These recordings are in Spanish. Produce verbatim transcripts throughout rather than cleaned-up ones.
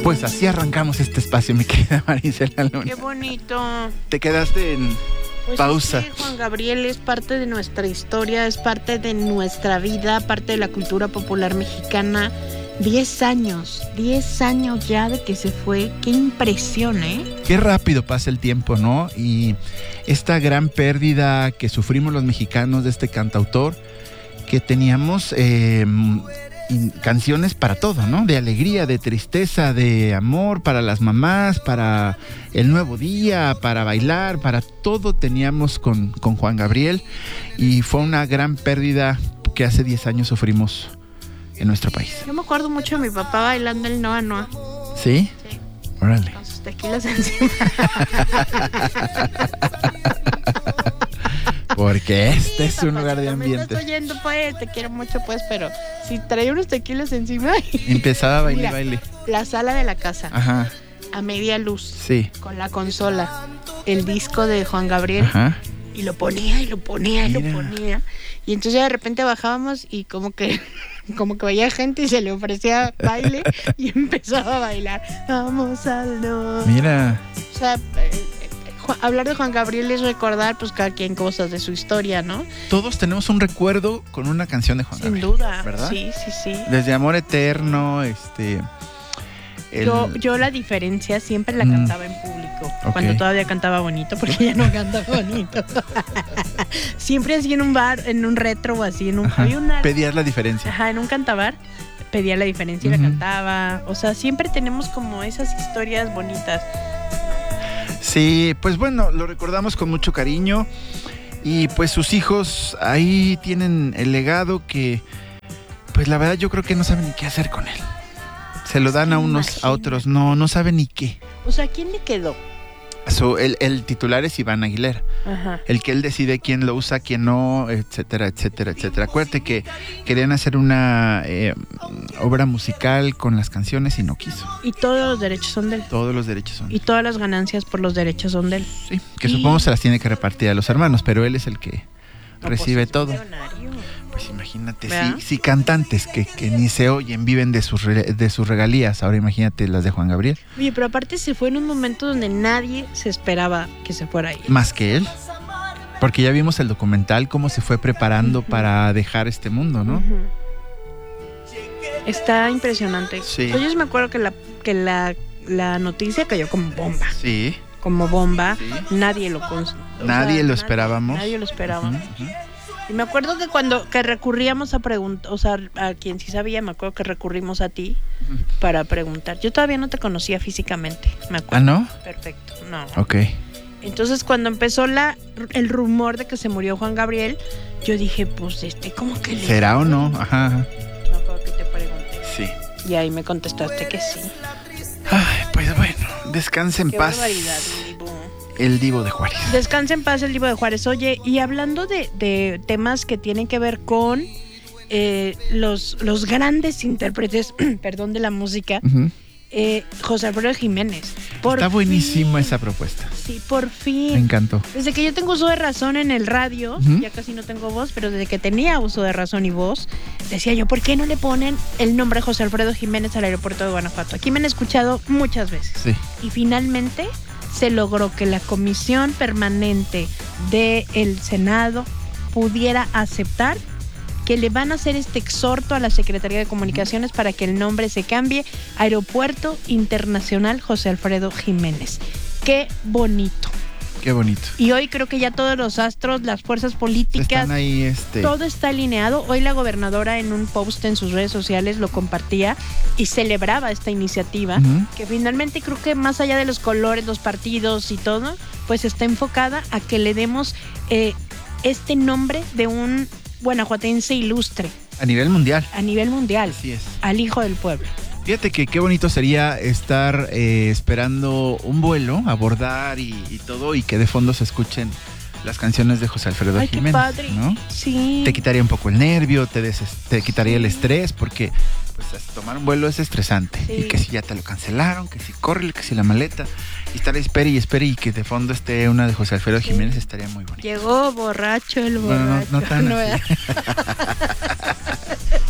Pues así arrancamos este espacio, mi querida Marisela Luna. Qué bonito. Te quedaste en Pues pausa. es que Juan Gabriel es parte de nuestra historia, es parte de nuestra vida, parte de la cultura popular mexicana. Diez años, diez años ya de que se fue. Qué impresión, ¿eh? Qué rápido pasa el tiempo, ¿no? Y esta gran pérdida que sufrimos los mexicanos de este cantautor, que teníamos eh, canciones para todo, ¿no? De alegría, de tristeza, de amor, para las mamás, para el nuevo día, para bailar, para todo teníamos con, con Juan Gabriel. Y fue una gran pérdida que hace diez años sufrimos en nuestro país. Yo me acuerdo mucho de mi papá bailando el Noa Noa. ¿Sí? Sí. Órale. Con sus tequilas encima. Porque este es Sí, un lugar de papacito, me ambiente. estás oyendo, pues, te quiero mucho, pues, pero si traía unos tequilas encima. Empezaba a baile, Mira, baile. La sala de la casa, Ajá, a media luz, sí. con la consola, el disco de Juan Gabriel, Ajá. y lo ponía, y lo ponía, y lo Mira. ponía. Y entonces de repente bajábamos y como que, como que veía gente y se le ofrecía baile y empezaba a bailar. Vamos al norte. Mira. O sea, eh, eh, Ju- hablar de Juan Gabriel es recordar, pues, cada quien cosas de su historia, ¿no? Todos tenemos un recuerdo con una canción de Juan Sin Gabriel. duda. ¿verdad? Sí, sí, sí. Desde Amor Eterno, este. el- Yo, yo la diferencia siempre la Mm. cantaba en público, Ok. cuando todavía cantaba bonito, porque ya no canta bonito. Siempre así en un bar, en un retro o así, en un, Ajá. había una, Pedías la diferencia. ajá, en un cantabar, pedía la diferencia y Ujú. la cantaba. O sea, siempre tenemos como esas historias bonitas. Sí, pues bueno, lo recordamos con mucho cariño. Y pues sus hijos ahí tienen el legado que, pues la verdad yo creo que no saben ni qué hacer con él. Se lo dan a unos, a Imagínate. otros, no, no saben ni qué. O sea, ¿quién le quedó? Su- el, el titular es Iván Aguilera, Ajá. el que él decide quién lo usa, quién no, etcétera, etcétera, etcétera. Acuérdate que querían hacer una eh, obra musical con las canciones y no quiso. Y todos los derechos son de él. Todos los derechos son. Y todas las ganancias por los derechos son de él. Sí, que Y- supongo se las tiene que repartir a los hermanos, pero él es el que No, recibe pues, es todo. millonario. Pues imagínate, ¿Verdad? si, si cantantes que, que ni se oyen viven de sus, re- de sus regalías, ahora imagínate las de Juan Gabriel, Oye, pero aparte se fue en un momento donde nadie se esperaba que se fuera ahí. más que él. Porque ya vimos el documental, cómo se fue preparando Ujú. para dejar este mundo, ¿no? Ujú. Está impresionante. Sí. Pues yo me acuerdo que la, que la, la noticia cayó como bomba. Sí. Como bomba. Sí. Nadie lo cons- o Nadie sea, lo nadie- esperábamos. Nadie lo esperaba. Ujú, ujú. Y me acuerdo que cuando que recurríamos a preguntar, o sea, a quien sí sabía, me acuerdo que recurrimos a ti Ujú. para preguntar. Yo todavía no te conocía físicamente, me Ah, acuerdo. ¿no? Perfecto, no. Ok. Entonces cuando empezó la el rumor de que se murió Juan Gabriel, yo dije, pues este, ¿cómo que le ¿Será o no? Ajá, ajá. Me acuerdo que te pregunté. Sí. Y ahí me contestaste que sí. Ay, pues bueno, descanse en Qué paz. barbaridad, Divo. El Divo de Juárez. Descansa en paz el Divo de Juárez. Oye, y hablando de, de temas que tienen que ver con eh, los, los grandes intérpretes, perdón, de la música, Ujú. eh, José Alfredo Jiménez. Por Está buenísima fin. esa propuesta. Sí, por Me fin. encantó. Desde que yo tengo uso de razón en el radio, Ujú. ya casi no tengo voz, pero desde que tenía uso de razón y voz, decía yo, ¿por qué no le ponen el nombre José Alfredo Jiménez al aeropuerto de Guanajuato? Aquí me han escuchado muchas veces. Sí. Y finalmente se logró que la comisión permanente del Senado pudiera aceptar que le van a hacer este exhorto a la Secretaría de Comunicaciones para que el nombre se cambie Aeropuerto Internacional José Alfredo Jiménez. Qué bonito. Qué bonito. Y hoy creo que ya todos los astros, las fuerzas políticas, Están ahí, este. todo está alineado. Hoy la gobernadora en un post en sus redes sociales lo compartía y celebraba esta iniciativa, Ujú. que finalmente creo que más allá de los colores, los partidos y todo, pues está enfocada a que le demos eh, este nombre de un guanajuatense ilustre A nivel mundial. a nivel mundial, Así es. al hijo del pueblo. Fíjate que qué bonito sería estar eh, esperando un vuelo, abordar y, y todo, y que de fondo se escuchen las canciones de José Alfredo Ay, qué Jiménez, padre. ¿no? Sí. Te quitaría un poco el nervio, te, des- te quitaría el Sí. estrés, porque pues tomar un vuelo es estresante. Sí. Y que si ya te lo cancelaron, que si corre, que si la maleta, y estar espere y espere y que de fondo esté una de José Alfredo Sí. Jiménez estaría muy bonito. Llegó borracho el Bueno, borracho. no, no tan No, así.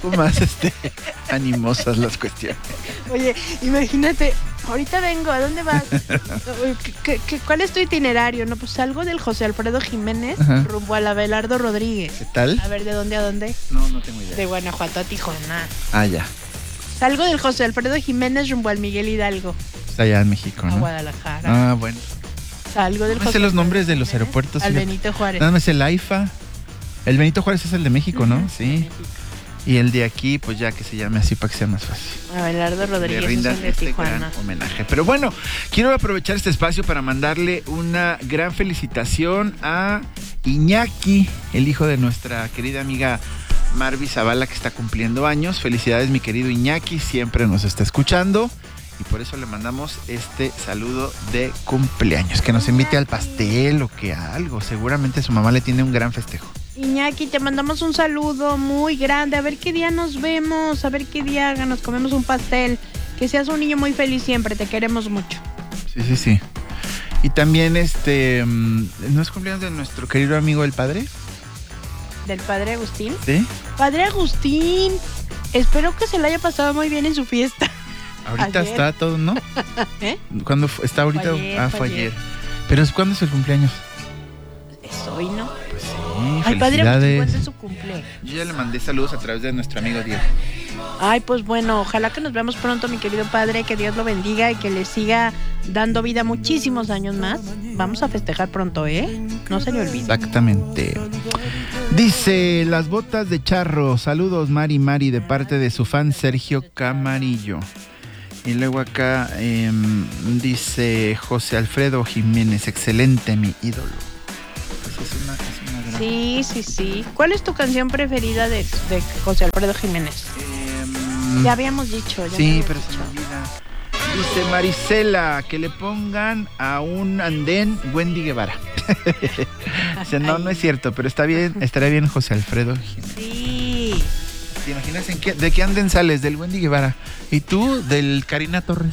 poco más este, animosas las cuestiones. Oye, imagínate, ahorita vengo, ¿a dónde vas? ¿Qué, qué, cuál es tu itinerario? No, pues salgo del José Alfredo Jiménez, ajá, rumbo al Abelardo Rodríguez. ¿Qué tal? A ver, ¿de dónde a dónde? No, no tengo idea. De Guanajuato a Tijuana. Ah, ya. Salgo del José Alfredo Jiménez rumbo al Miguel Hidalgo. Está allá en México, ¿no? A Guadalajara. Ah, bueno. Salgo del No me sé los nombres de los aeropuertos. Al fíjate. Benito Juárez. Nada más el AIFA. El Benito Juárez es el de México, uh-huh, ¿no? Sí. México. Y el de aquí, pues ya que se llame así para que sea más fácil. Abelardo Rodríguez Le rindan es el de este Tijuana. gran homenaje. Pero bueno, quiero aprovechar este espacio para mandarle una gran felicitación a Iñaki, el hijo de nuestra querida amiga Marvi Zavala, que está cumpliendo años. Felicidades, mi querido Iñaki, siempre nos está escuchando. Y por eso le mandamos este saludo de cumpleaños. Que nos invite al pastel o que a algo. Seguramente su mamá le tiene un gran festejo. Iñaki, te mandamos un saludo muy grande. A ver qué día nos vemos, a ver qué día nos comemos un pastel. Que seas un niño muy feliz siempre, te queremos mucho. Sí, sí, sí. Y también, este, ¿no es cumpleaños de nuestro querido amigo el padre? ¿Del padre Agustín? Sí. Padre Agustín, espero que se le haya pasado muy bien en su fiesta. Ahorita ayer está todo, ¿no? ¿Eh? ¿Cuándo fue? ¿Está ahorita? Fue ayer, ah, fue fue ayer. ayer. ¿Pero ¿cuándo es el cumpleaños? Es hoy, ¿no? Pues sí, ay, felicidades. Padre Agustín, ¿cuándo es su cumple? Yo ya le mandé saludos a través de nuestro amigo Diego. Ay, pues bueno, ojalá que nos veamos pronto, mi querido padre, que Dios lo bendiga y que le siga dando vida muchísimos años más. Vamos a festejar pronto, ¿eh? No se le olvide. Exactamente. Dice, las botas de charro, saludos Mari Mari de parte de su fan Sergio Camarillo. Y luego acá eh, dice José Alfredo Jiménez, excelente, mi ídolo. Pues es una, es una gran... Sí, sí, sí. ¿Cuál es tu canción preferida de, de José Alfredo Jiménez? Eh, ya habíamos dicho. Ya sí, habíamos pero dicho. se me olvida. Dice Marisela, que le pongan a un andén Wendy Guevara. Dice, no, no es cierto, pero está bien, estaría bien José Alfredo Jiménez. Sí. ¿Te imaginas en qué, de qué anden sales? Del Wendy Guevara. ¿Y tú? Del Karina Torres.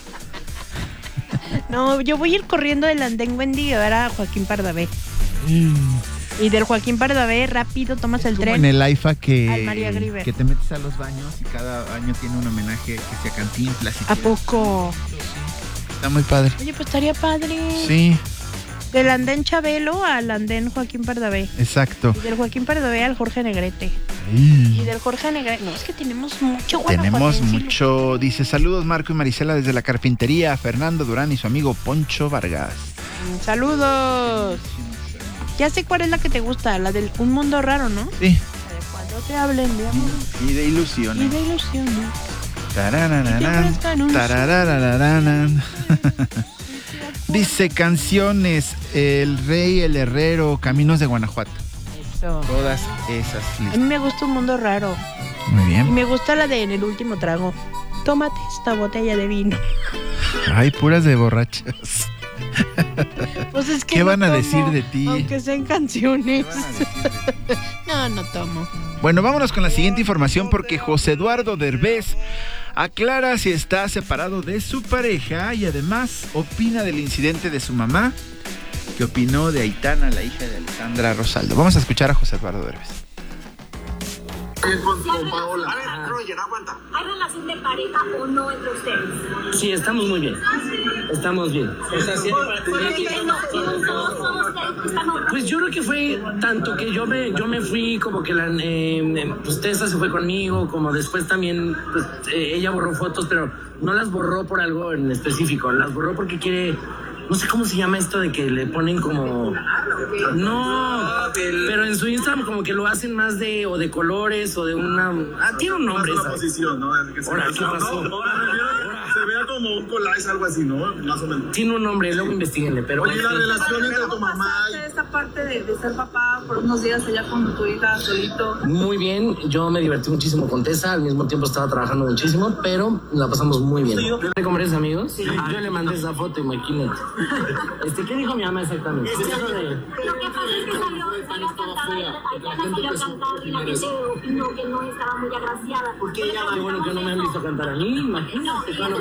No, yo voy a ir corriendo del andén Wendy Guevara a Joaquín Pardavé. Mm. Y del Joaquín Pardavé rápido tomas el como tren. En el AIFA que, al María Griver. que te metes a los baños y cada año tiene un homenaje que sea Cantinflas. ¿A poco? Sí. Está muy padre. Oye, pues estaría padre. Sí. Del andén Chabelo al andén Joaquín Pardavé. Exacto. Y del Joaquín Pardavé al Jorge Negrete. Sí. Y del Jorge Negrete. No, es que tenemos mucho Tenemos mucho. Dice, saludos Marco y Marisela desde la carpintería, Fernando Durán y su amigo Poncho Vargas. Saludos. Ya sé cuál es la que te gusta, la del Un Mundo Raro, ¿no? Sí. Cuando te hablen de amor. Y de ilusiones. Y de ilusiones. Tararararán, tararararán. Dice canciones, El Rey, El Herrero, Caminos de Guanajuato. Eso. Todas esas A listas. mí me gusta Un Mundo Raro. Muy Y bien. me gusta la de En el último trago. Tómate esta botella de vino. Ay, puras de borrachas. Pues es que ¿Qué no van a tomo, decir de ti? Aunque sean canciones. ¿Qué van a decir de ti? No, no tomo. Bueno, vámonos con la siguiente información porque José Eduardo Derbez aclara si está separado de su pareja y además opina del incidente de su mamá, que opinó de Aitana, la hija de Alejandra Rosaldo. Vamos a escuchar a José Eduardo Derbez. Con, con Paola. A ver, Roger, aguanta. ¿Hay relación de pareja o no entre ustedes? Sí, estamos muy bien. Estamos bien. O sea, sí, pues yo creo que fue tanto que yo me, yo me fui como que la, eh, pues Tessa se fue conmigo, como después también, pues eh, ella borró fotos, pero no las borró por algo en específico, las borró porque quiere, no sé cómo se llama esto de que le ponen como, no, pero en su Instagram como que lo hacen más de, o de colores, o de una, ah, tiene un nombre. Más una posición, ¿no? Que se Ahora, vea- ¿qué pasó? No, ahora, se vea como un collage, algo así, ¿no? Más o menos. Tiene un nombre, luego investiguenle, pero... Oye, la relación entre tu mamá y... Esta parte de, de ser papá por unos días allá con tu hija solito. Muy bien, yo me divertí muchísimo con Tessa, al mismo tiempo estaba trabajando muchísimo, pero la pasamos muy bien. ¿Le con varios amigos? Sí. Yo le mandé esa foto, imagínate. Este, ¿qué dijo mi mamá exactamente? ¿Qué dijo de...? Pero ¿qué pasa? Es que salió, salió cantada, Aitana salió a cantar y la gente opinó que no estaba muy agraciada. Qué bueno que no me han visto cantar a mí, imagínate, van a opinar de mí.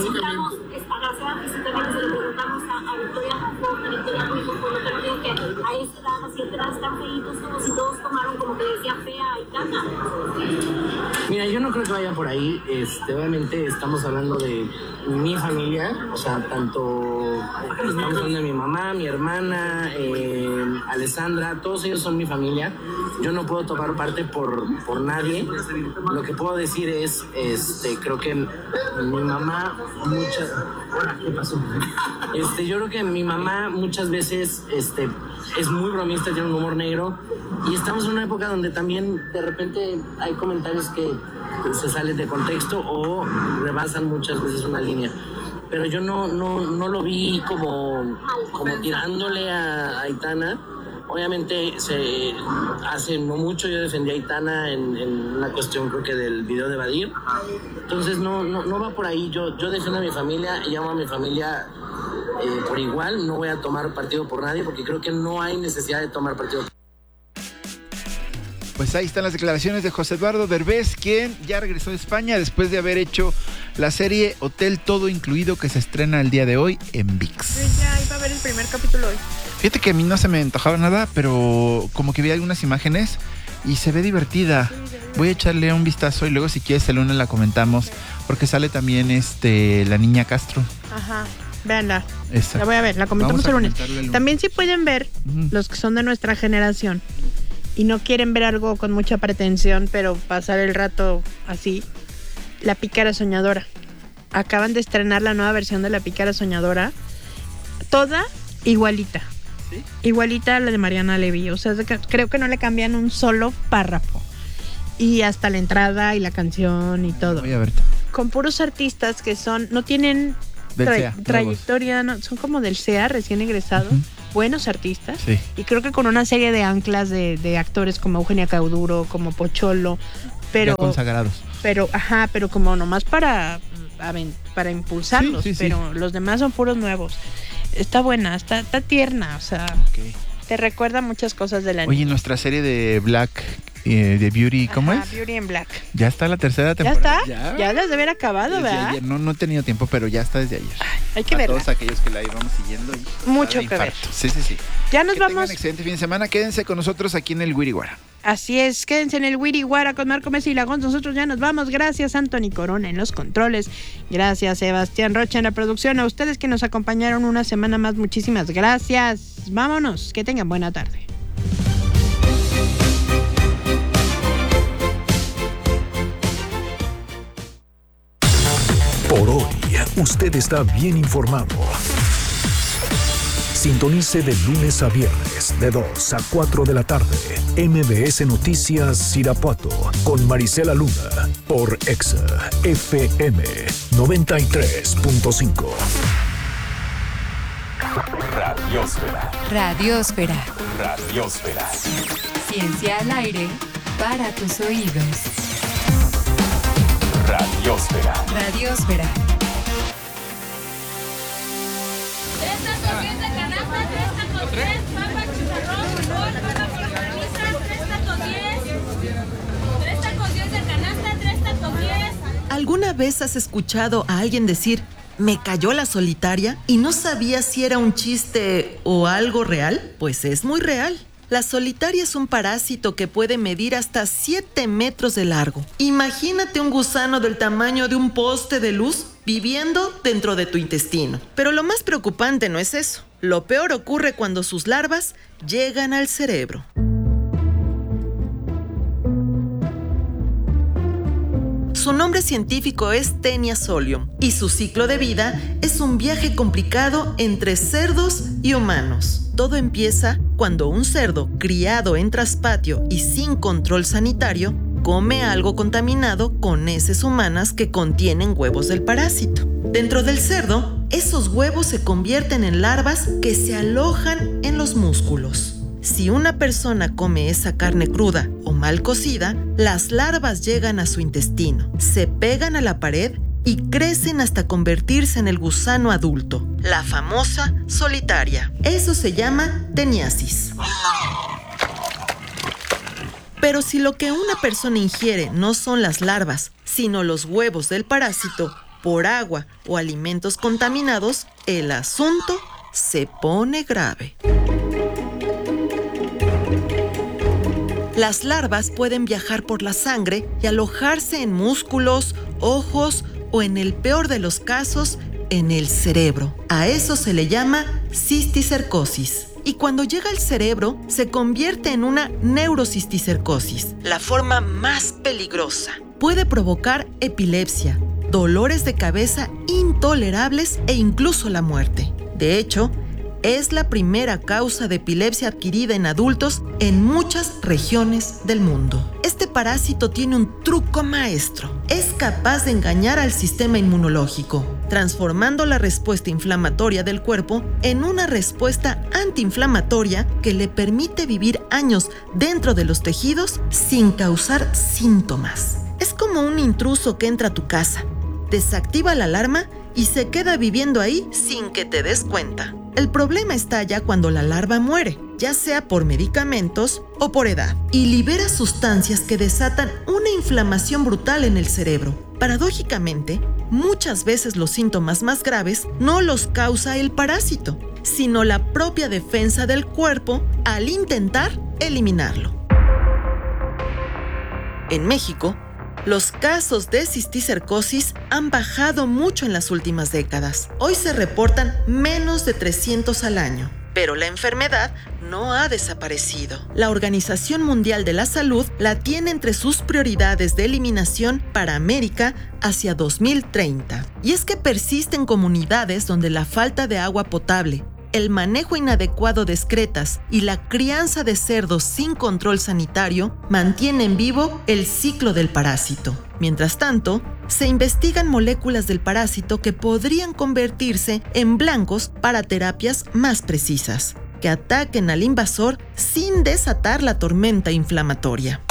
preguntamos, es agraciadamente, si también se lo preguntamos a, a Victoria Juan, a Victoria Juan, pero digo que a esta edad, a siete edad, están feitos todos y todos tomaron como que decía fea a Aitana. Mira, yo no creo que vaya por ahí. Este, obviamente estamos hablando de mi familia, o sea, tanto estamos hablando de mi mamá, mi hermana, eh, Alessandra, todos ellos son mi familia. Yo no puedo tomar parte por, por nadie. Lo que puedo decir es, este, creo que mi mamá muchas, ¿qué pasó? Este, yo creo que mi mamá muchas veces, este, es muy bromista, tiene un humor negro y estamos en una época donde también de repente hay comentarios que se salen de contexto o rebasan muchas veces una línea. Pero yo no, no, no lo vi como, como tirándole a Aitana. Obviamente se, hace no mucho yo defendí a Aitana en, en una cuestión creo que del video de Badir. Entonces no, no, no va por ahí. Yo, yo defiendo a mi familia y amo a mi familia eh, por igual. No voy a tomar partido por nadie porque creo que no hay necesidad de tomar partido. Pues ahí están las declaraciones de José Eduardo Derbez, quien ya regresó de España después de haber hecho la serie Hotel Todo Incluido, que se estrena el día de hoy en ViX. Pues ya iba a ver el primer capítulo hoy. Fíjate que a mí no se me antojaba nada, pero como que vi algunas imágenes y se ve divertida. Voy a echarle un vistazo y luego si quieres el lunes la comentamos, porque sale también este la niña Castro. Ajá, véanla. Exacto. La voy a ver, la comentamos el lunes. el lunes. También sí pueden ver, uh-huh. los que son de nuestra generación y no quieren ver algo con mucha pretensión, pero pasar el rato así, La Pícara Soñadora. Acaban de estrenar la nueva versión de La Pícara Soñadora, toda igualita. ¿Sí? Igualita a la de Mariana Levy, o sea, creo que no le cambian un solo párrafo. Y hasta la entrada y la canción y todo. Voy a ver. Con puros artistas que son, no tienen tra- C E A, trayectoria, no, son como del C E A, recién egresados, uh-huh. buenos artistas. Sí. Y creo que con una serie de anclas de, de actores como Eugenia Cauduro, como Pocholo, pero... Ya consagrados. Pero, ajá, pero como nomás para, para impulsarlos, sí, sí, pero sí. los demás son puros nuevos. Está buena, está, está tierna, o sea, okay. te recuerda muchas cosas de la Oye, niña. nuestra serie de Black, eh, de Beauty, ¿cómo Ajá, es? Beauty in Black. Ya está la tercera ¿Ya temporada. está? Ya, ya las debe haber acabado, desde ¿verdad? ayer. No, no he tenido tiempo, pero ya está desde ayer. Ay, hay que a verla. todos aquellos que la íbamos siguiendo. Y mucho que ver. Sí, sí, sí. Ya nos que vamos. Tengan excelente fin de semana. Quédense con nosotros aquí en el Wiriwara. Así es, quédense en el Wiriwara con Marco Messi y Lagón. Nosotros ya nos vamos. Gracias, Anthony Corona en los controles. Gracias, Sebastián Rocha en la producción. A ustedes que nos acompañaron una semana más, muchísimas gracias. Vámonos, que tengan buena tarde. Por hoy, usted está bien informado. Sintonice de lunes a viernes, de dos a cuatro de la tarde, M B S Noticias Irapuato, con Marisela Luna, por Exa F M noventa y tres punto cinco. Radiosfera. Radiosfera. Radiosfera. Ciencia al aire para tus oídos. Radiosfera. Radiosfera. Tres tacos diez de canasta, tres tacos diez, papa, chicharrón, frijol, papa con longaniza, tres tacos diez, tres tacos diez de canasta, tres tacos diez. ¿Alguna vez has escuchado a alguien decir, me cayó la solitaria y no sabía si era un chiste o algo real? Pues es muy real. La solitaria es un parásito que puede medir hasta siete metros de largo. Imagínate un gusano del tamaño de un poste de luz viviendo dentro de tu intestino. Pero lo más preocupante no es eso. Lo peor ocurre cuando sus larvas llegan al cerebro. Su nombre científico es Taenia solium y su ciclo de vida es un viaje complicado entre cerdos y humanos. Todo empieza cuando un cerdo criado en traspatio y sin control sanitario come algo contaminado con heces humanas que contienen huevos del parásito. Dentro del cerdo, esos huevos se convierten en larvas que se alojan en los músculos. Si una persona come esa carne cruda o mal cocida, las larvas llegan a su intestino, se pegan a la pared y crecen hasta convertirse en el gusano adulto, la famosa solitaria. Eso se llama teniasis. Pero si lo que una persona ingiere no son las larvas, sino los huevos del parásito, por agua o alimentos contaminados, el asunto se pone grave. Las larvas pueden viajar por la sangre y alojarse en músculos, ojos o, en el peor de los casos, en el cerebro. A eso se le llama cisticercosis. Y cuando llega al cerebro, se convierte en una neurocisticercosis, la forma más peligrosa. Puede provocar epilepsia, dolores de cabeza intolerables e incluso la muerte. De hecho, es la primera causa de epilepsia adquirida en adultos en muchas regiones del mundo. Este parásito tiene un truco maestro. Es capaz de engañar al sistema inmunológico, transformando la respuesta inflamatoria del cuerpo en una respuesta antiinflamatoria que le permite vivir años dentro de los tejidos sin causar síntomas. Es como un intruso que entra a tu casa, desactiva la alarma y se queda viviendo ahí sin que te des cuenta. El problema está ya cuando la larva muere, ya sea por medicamentos o por edad, y libera sustancias que desatan una inflamación brutal en el cerebro. Paradójicamente, muchas veces los síntomas más graves no los causa el parásito, sino la propia defensa del cuerpo al intentar eliminarlo. En México, los casos de cisticercosis han bajado mucho en las últimas décadas. Hoy se reportan menos de trescientos al año, pero la enfermedad no ha desaparecido. La Organización Mundial de la Salud la tiene entre sus prioridades de eliminación para América hacia dos mil treinta. Y es que persisten comunidades donde la falta de agua potable, el manejo inadecuado de excretas y la crianza de cerdos sin control sanitario mantienen vivo el ciclo del parásito. Mientras tanto, se investigan moléculas del parásito que podrían convertirse en blancos para terapias más precisas, que ataquen al invasor sin desatar la tormenta inflamatoria.